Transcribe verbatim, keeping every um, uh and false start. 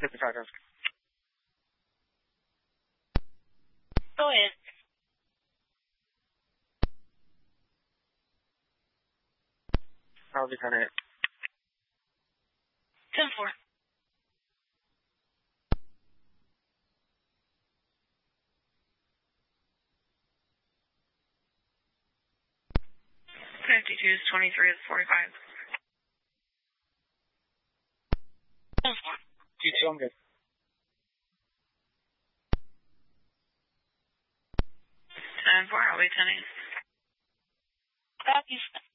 fifty-five times. Go ahead. I'll be ten eight. ten four. fifty-two is twenty-three is forty-five. ten four. Two two, I'm good. ten four, I'll be ten eight. Copy.